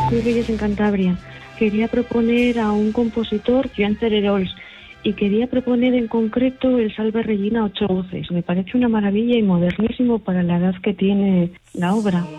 Soy Reyes en Cantabria. Quería proponer a un compositor, Joan Cererols, y quería proponer en concreto el Salve Regina a 8 voces. Me parece una maravilla y modernísimo para la edad que tiene la obra.